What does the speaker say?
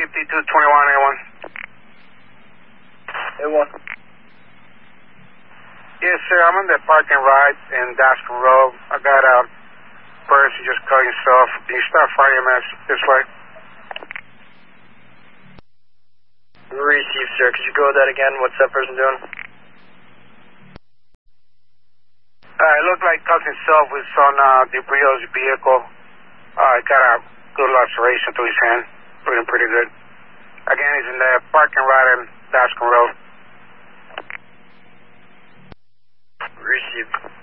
5221 A1. Yes, sir. I'm on the parking right in Daskin Road. I got a person just cut himself. Can you start firing him this way? Received, sir. Could you go with that again? What's that person doing? It looked like cut himself with some debris of his vehicle. Got a good laceration to his hand. Looking pretty good. Again, he's in the parking lot in Daskin Road. Received.